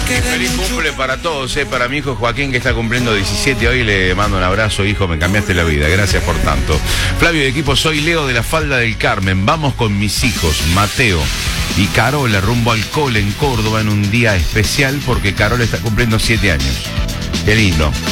Feliz cumple para todos, para mi hijo Joaquín, que está cumpliendo 17 hoy. Le mando un abrazo, hijo, me cambiaste la vida. Gracias por tanto. Flavio de equipo, soy Leo de la Falda del Carmen. Vamos con mis hijos, Mateo y Carola, rumbo al cole en Córdoba en un día especial porque Carola está cumpliendo 7 años. Qué lindo.